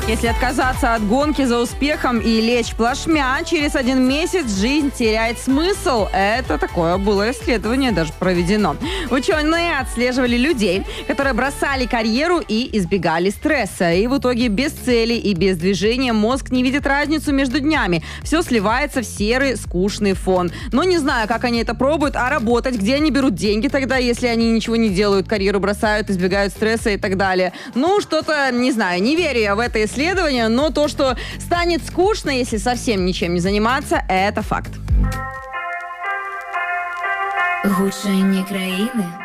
Если отказаться от гонки за успехом и лечь плашмя, через 1 месяц жизнь теряет смысл. Это такое было исследование даже проведено. Ученые отслеживали людей, которые бросали карьеру и избегали стресса. И в итоге без цели и без движения мозг не видит разницу между днями. Все сливается в серый, скучный фон. Но не знаю, как они это пробуют, а работать, где они берут деньги тогда, если они ничего не делают, карьеру бросают, избегают стресса и так далее. Ну, что-то, не знаю, не верю я в это исследование, но то, что станет скучно, если совсем ничем не заниматься, это факт. Гучні країни.